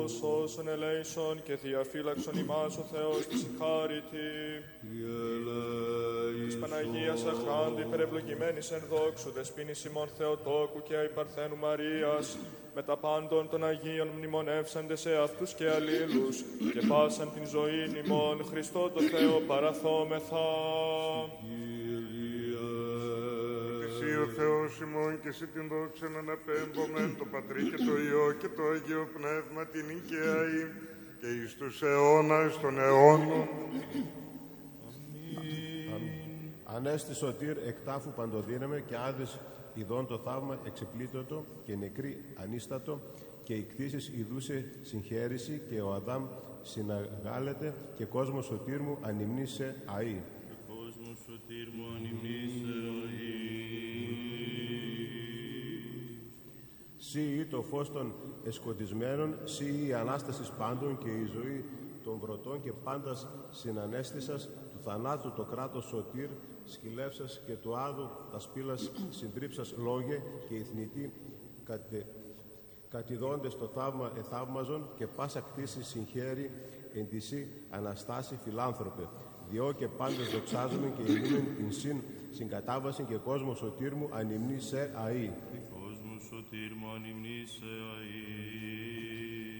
σώσον ελέησον και διαφύλαξον ημάς ο Θεός της συγχάρητη. Της Παναγίας αχράντου υπερευλογημένης εν δόξου, δεσποίνης ημών Θεοτόκου και αϊπαρθένου Μαρίας, με τα πάντων των Αγίων μνημονεύσαντε σε αυτούς και αλλήλους, και πάσαν την ζωήν ημών Χριστό το Θεό παραθόμεθα. Εσύ ο Θεός ημών και εσύ την δόξα να αναπέμπομεν το Πατρί και το Υιό και το Αγίο Πνεύμα την οικαίαη και εις τους αιώνας των αιώνων. Ανέστη σωτήρ εκτάφου παντοδύναμε και άδες ειδών το θαύμα εξεπλήτωτο και νεκρή ανίστατο και η κτήσεις ειδούσε συγχαίρηση και ο Αδάμ συναγάλεται και κόσμο σωτήρ μου ανυμνήσε αΐ. Κόσμο σωτήρ μου ανυμνήσε αΐ. Σύ ή το φως των εσκοτισμένων, σύ η Ανάστασης πάντων και η ζωή των βρωτών και πάντας συνανέστησας του θανάτου το κράτος σωτήρ, σκυλεύσας και του άδου τα σπήλας συντρίψας λόγε και η θνητή κατηδώντες το θαύμα εθαύμαζον και πάσα κτήση συγχαίρει εν τη σύ Αναστάση φιλάνθρωπε. Διό και πάντες δοξάζουμε και ειρήνην την συν συγκατάβαση και κόσμο σωτήρ μου ανυμνή σε αΐ. Κόσμο σωτήρ μου ανυμνή σε αΐ.